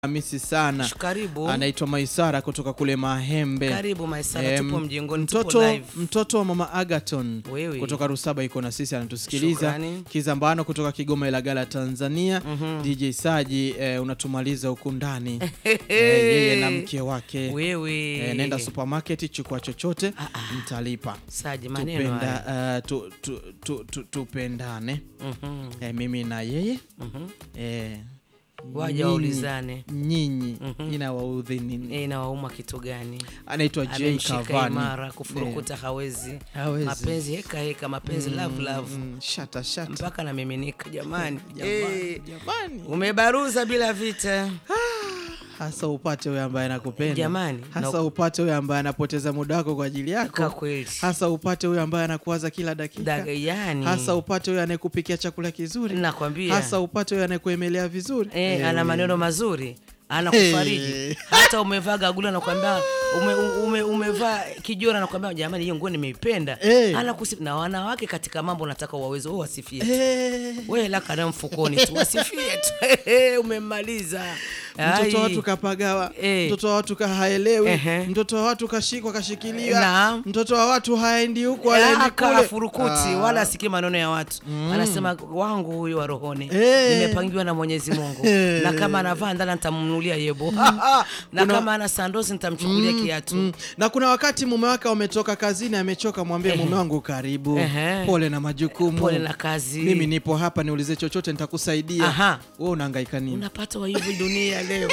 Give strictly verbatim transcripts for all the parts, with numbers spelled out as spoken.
Hamisi sana. Karibu. Anaitwa Maisara kutoka kule Mahembe. Karibu Maisara, e, tupo mjengoni, mtoto, tupo live. Mtoto wa Mama Agaton Wewe. kutoka Rusaba iko na sisi anatusikiliza. Shukrani. Kizambano kutoka Kigoma Ilagala Tanzania. Mm -hmm. D J Saji e, unatumaliza huku ndani. e, yeye na mke wake. Wewe. E, nenda supermarket chukua chochote ah, ah. mtalipa. Saji maneno Tupenda, uh, tu, tu, tu, tu, tupendane. Mm -hmm. e, mimi na yeye. Mm -hmm. e, Waja waulizane nyinyi mm -hmm. inawaudhi nini? E, inawauma kitu gani? Anaitwa Jay Kavani. Mara kufurukuta yeah. hawezi. hawezi. Mapenzi heka heka, mapenzi mm, love love. Mm, shata shata. Mpaka na miminika jamani. Jamani, hey. jamani. Umebaruza bila vita. Hasa upate wewe ambaye anakupenda. Jamani. Hasa no. upate wewe ambaye anapoteza muda wako kwa ajili yako. Kweli. Hasa upate wewe ambaye anakuwaza kila dakika. Daga yani. Hasa upate wewe anayekupikia chakula kizuri. Nakwambia. Hasa upate wewe anayekuemelea vizuri. Eh, hey. ana maneno mazuri. Anakufariji. Hey. Hata umevaa gagula anakuambia ume, ume, umevaa kijora anakuambia jamani hiyo nguo nimeipenda. Hey. Anakusifu na wanawake katika mambo nataka waweze wao wasifie. Hey. Wewe la kana mfukoni tu wasifie tu. Umemaliza. Mtoto wa watu kapagawa, hey. Mtoto wa watu kahaelewi, uh -huh. Mtoto wa watu kashikwa kashikilia, nah. Mtoto wa watu haendi huko wala ndi kule furukuti ah. wala asikie maneno ya watu. Mm. Anasema wangu huyu wa rohoni. Hey. Nimepangiwa na Mwenyezi Mungu. Hey. Na kama anavaa ndani nitamnunulia yebo. Mm. Na kuna... kama ana sandosi nitamchukulia mm. kiatu. Mm. Na kuna wakati mume wake ametoka kazini amechoka, mwambie mume wangu karibu. Uh-huh. Pole na majukumu. Pole na kazi. Mimi nipo hapa niulize chochote nitakusaidia. Wewe unahangaika nini? Unapata wa hivi dunia leo.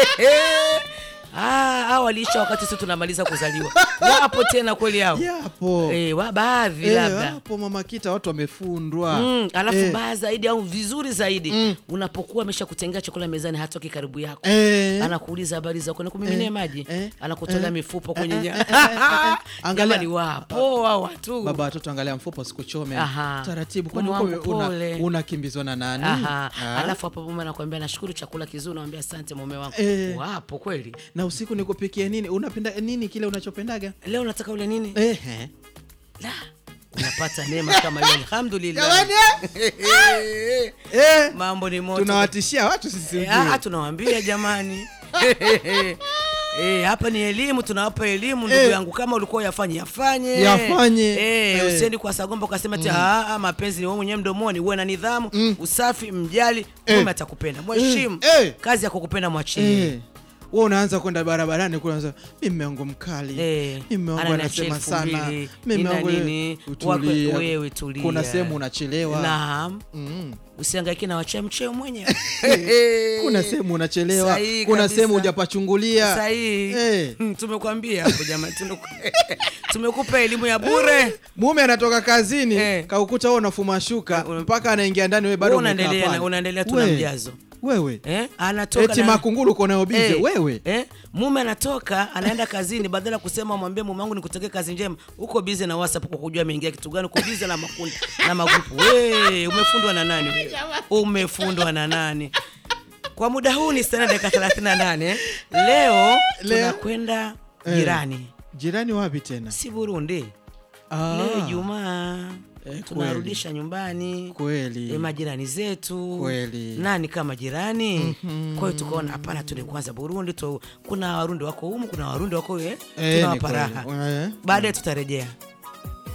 Ah, hao waliisha wakati sisi tunamaliza kuzaliwa. Wapo tena kweli hao? Yapo. Eh, wa baadhi eh, labda. Hapo mama kita watu wamefundwa. Mm, alafu eh. baa zaidi au vizuri zaidi mm. unapokuwa ameshakutengea chakula mezani hatoki karibu yako. Eh. Anakuuliza habari zako na kumiminia eh. maji. Eh. Anakutolea eh. mifupa kwenye eh. nyama. Eh. Angalia ni wapo hao watu. Baba watoto angalia mfupa usikuchome. Taratibu kwani uko una unakimbizwa na nani? Aha. Alafu hapo mama anakuambia nashukuru chakula kizuri, naambia asante mume wangu. Eh. Wapo kweli. Na usiku nikupikie nini? Unapenda nini kile unachopendaga? Leo unataka ule nini? Ehe. La. Unapata neema kama hiyo. Alhamdulillah. Jamani. Eh. Mambo ni moto. Tunawatishia watu sisi. Ah, tunawaambia jamani. Eh, hapa ni elimu, tunawapa elimu ndugu yangu, kama ulikuwa yafanye yafanye. Yafanye. Eh, hey. Usiende kwa sagomba ukasema ati ah mm. mapenzi ni wewe mwenyewe mdomoni, uwe na nidhamu, mm. usafi, mjali, mume hey. atakupenda. Mheshimu. Hey. Kazi ya kukupenda mwachie. Hey. Wewe unaanza kwenda barabarani kuanza mimi mume wangu mkali. Hey. Mimi mume wangu anasema sana. Mimi mume wangu wewe tulia. Kuna sehemu unachelewa. Naam. Mm. Usihangaike na wachemcheo mwenyewe. Kuna sehemu unachelewa. Sahi, kuna sehemu hujapachungulia. Sahihi. Hey. Tumekwambia hapo jamani, tumekupa elimu ya bure. Hey. Mume anatoka kazini, hey. kaukuta wewe unafuma shuka mpaka anaingia ndani, wewe bado unaendelea unaendelea tu na mjazo. Wewe eh anatoka eti makunguru uko nayo bize eh, wewe eh mume anatoka anaenda kazini, badala kusema mwambie mume wangu nikutekee kazi njema, uko bize na WhatsApp kwa kujua ameingia kitu gani, uko bize na makundi na magrupu. Wewe umefundwa na nani wewe? Umefundwa na nani? Kwa muda huu ni sana dakika thelathini na nane. Leo tunakwenda eh, jirani. Jirani wapi tena? Si Burundi. Ah. Leo Jumaa. Eh, tunarudisha nyumbani kweli e, majirani zetu kweli. Nani kama jirani? Mm -hmm. Kwa hiyo tukaona hapana, tule kwanza Burundi tu, kuna Warundi wako humu, kuna Warundi wako eh, eh, tunawapa raha. Baadaye tutarejea.